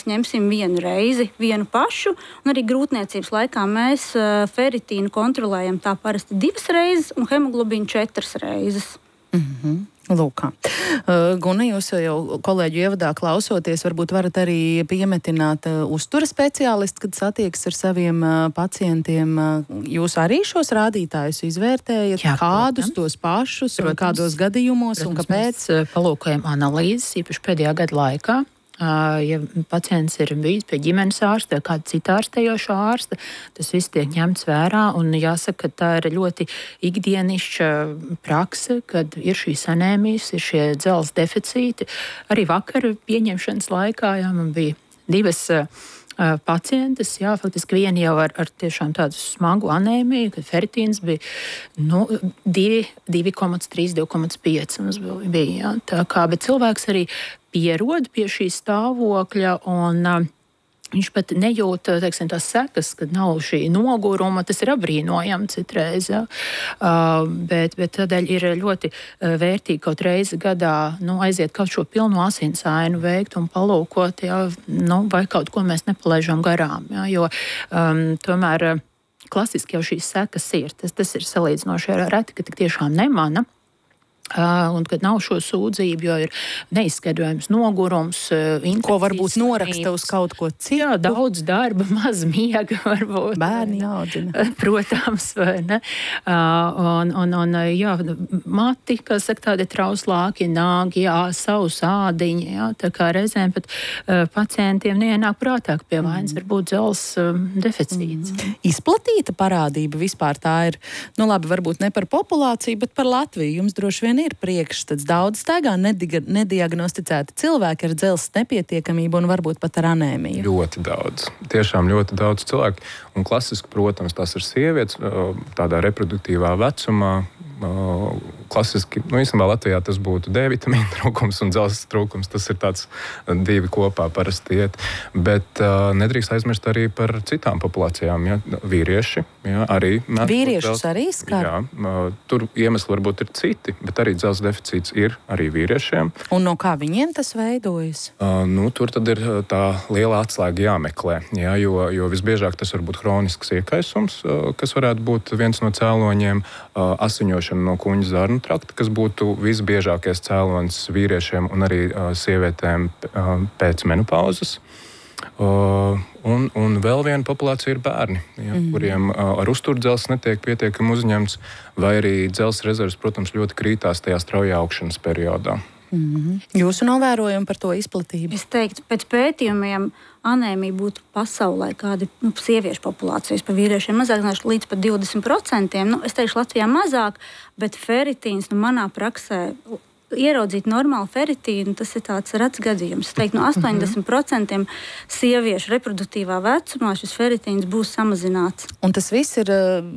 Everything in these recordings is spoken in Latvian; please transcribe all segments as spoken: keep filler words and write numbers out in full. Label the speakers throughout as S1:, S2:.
S1: ņemsim vienu reizi, vienu pašu, un arī grūtniecības laikā mēs uh, feritīnu kontrolējam tā parasti divas reizes un hemoglobīnu četras reizes.
S2: Mhm. Lūk, uh, Guna, jūs jau kolēģu ievadā klausoties, varbūt varat arī piemetināt uh, uztura speciālistu, kad satiekas ar saviem uh, pacientiem. Uh, jūs arī šos rādītājus izvērtējat, Jā, kādus protams. tos pašus, protams, un kādos gadījumos, protams, un kāpēc?
S3: Mēs palūkojam analīzes, īpaši pēdējā gada laikā. Ja pacients ir bijis pie ģimenes ārsta vai kāda cita ārstējošā ārsta, tas viss tiek ņemts vērā. Un jāsaka, ka tā ir ļoti ikdienišķa prakse, kad ir šīs anēmijas, ir šie dzelzs deficīti. Arī vakar pieņemšanas laikā jā, man bija divas uh, pacientes, jā, faktiski viena jau ar, ar tiešām tādu smagu anēmiju, kad feritīns bija nu, divi komats trīs, divi komats pieci mums bija. Jā, tā kā, bet cilvēks arī pierod pie šī stāvokļa un uh, viņš pat nejūt, teiksim, tās sekas, kad nav šī noguruma. Tas ir apbrīnojami citreiz, ja? uh, bet, bet tādēļ ir ļoti uh, vērtīgi kaut reizi gadā nu, aiziet kaut šo pilnu asinsainu veikt un palūkot, ja? Nu, vai kaut ko mēs nepalaižam garām. Ja? Jo um, tomēr uh, klasiski jau šīs sekas ir. Tas, tas ir salīdzinoši reti, ka tik tiešām nemana. Uh, un kad nav šo sūdzību, jo ir neizskaidrojams nogurums, uh,
S2: ko varbūt noraksta uz kaut ko citu.
S3: Jā, daudz darba, maz miega varbūt.
S2: Bērni jāaudzina.
S3: Protams, vai ne? Uh, un, un, un, jā, mati, kā saka, tādi trauslāki, nāgi, jā, savus ādiņi, jā, tā kā reizēm pat uh, pacientiem neienāk prātāk pie vainas, mm. varbūt dzels um, deficīts.
S2: Mm. Izplatīta parādība vispār tā ir, nu labi, varbūt ne par populāciju, bet par Latviju. Jums droši vien ir priekšstats. Daudz staigā nediga, nediagnosticēti cilvēki ar dzelzs nepietiekamību un varbūt pat ar anēmiju.
S4: Ļoti daudz. Tiešām ļoti daudz cilvēku. Un klasiski, protams, tās ir sievietes tādā reproduktīvā vecumā. Klasiski, nu īstenībā Latvijā tas būtu D vitamīna trūkums un dzelzs trūkums. Tas ir tāds divi kopā parasti iet. Bet uh, nedrīkst aizmirst arī par citām populācijām. Ja? Vīrieši. Ja? Arī
S2: Vīriešus arī skar?
S4: Jā. Uh, tur iemesli varbūt ir citi, bet arī dzelzs deficīts ir arī vīriešiem.
S2: Un no kā viņiem tas veidojas?
S4: Uh, nu, tur tad ir tā liela atslēga jāmeklē. Ja? Jo, jo visbiežāk tas var būt hronisks iekaisums, uh, kas varētu būt viens no cēloņiem. Uh, asiņošana no kuņģa zarnu trakta, kas būtu visbiežākais cēlonis vīriešiem un arī uh, sievietēm uh, pēc menopauzes. Uh, un, un vēl viena populācija ir bērni, ja, mm. kuriem uh, ar uzturdzelzs netiek pietiekami uzņemts, vai arī dzelzs rezerves, protams, ļoti krītās tajā straujā augšanas periodā.
S2: Mm-hmm. Jūsu novērojumi par to izplatību?
S1: Es teiktu, pēc pētījumiem anēmija būtu pasaulē kādi nu, sieviešu populācijas pa vīriešiem mazāk, līdz pat divdesmit procentiem. Nu, es teikšu, Latvijā mazāk, bet feritīns nu, manā praksē ieraudzīt normālu feritīnu, tas ir tāds rets gadījums. Es teiktu, no astoņdesmit procentiem sieviešu reproduktīvā vecumā šis feritīns būs samazināts.
S2: Un tas viss ir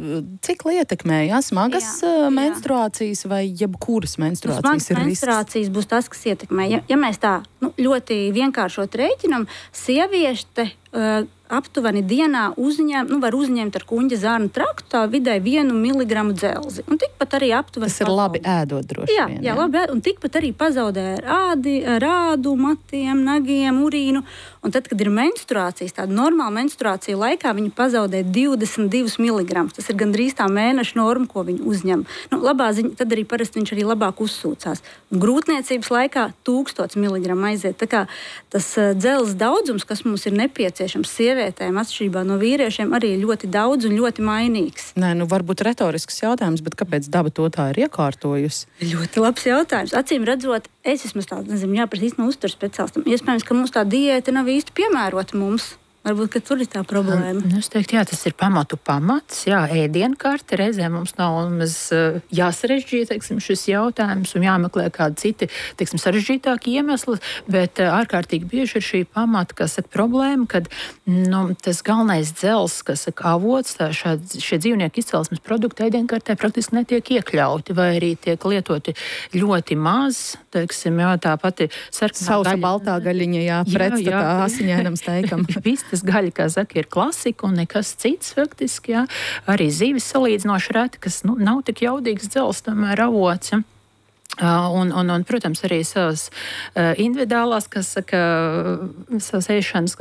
S2: cikli ietekmē, jā? Smagas jā, menstruācijas vai jebkuras menstruācijas
S1: nu, smagas
S2: ir
S1: menstruācijas risks? Būs tas, kas ietekmē. Ja, ja mēs tā nu, ļoti vienkāršot rēķinam, sievieši te uh, aptuveni dienā uzņem, nu, var uzņemt ar kuņģa zarnu traktu tā vidēji vienu miligramu dzelzi. Un tikpat arī aptuveni...
S2: Tas ir pazaudē. Labi ēdot droši
S1: jā,
S2: vien.
S1: Jā, jā, labi ēdot. Un tikpat arī pazaudē ar ādi, ar ādu, matiem, nagiem, urīnu. Un tad, kad ir menstruācijas, tāda normāla menstruācija laikā, viņi pazaudē divdesmit divus miligramus. Tas ir gandrīz tā mēneša norma, ko viņi uzņem. Nu, labā ziņa, tad arī parasti viņš arī labāk uzsūcās. Un grūtniecības laikā tūkstots miligramu aiziet. Tā kā tas uh, dzelzs daudzums, kas mums ir nepieciešams sievietēm, atšķirībā no vīriešiem, arī ļoti daudz un ļoti mainīgs.
S2: Nē, nu varbūt retorisks jautājums, bet kāpēc daba to tā ir iekārtojusi?
S1: Ļoti labs jautājums. Acīm redzot, es vismaz tādu, nezinu, jāprasīt no uzturs speciālistam. Iespējams, ka mums tā diēta nav īsti piemērota mums. Varbūt, ka tur ir tā problēma.
S3: Es teiktu, jā, tas ir pamatu pamats. Jā, ēdienkarte reizē mums nav mēs, jāsarežģīja, teiksim, šis jautājums un jāmeklē kādi citi, teiksim, sarežģītāki iemesli, bet ārkārtīgi bieži ir šī pamata, kas saka, problēma, kad nu, tas galvenais dzels, kas saka, avots, tā šādi, šie dzīvnieku izcelsmes produkti ēdienkartē praktiski netiek iekļauti, vai arī tiek lietoti ļoti maz, teiksim, jā, tā pati sarkanā
S2: sausa gaļa. Baltā gaļiņa, jā, pretstatā asiņainam steikam.
S3: Tas gaļa, kā saka, ir klasika un nekas cits faktiski, jā. Arī zivis salīdzinoši reti, kas nu, nav tik jaudīgs dzels, tomēr avots, ja. Uh, un, un, un, protams, arī savas uh, individuālās, kas saka, savas ēšanas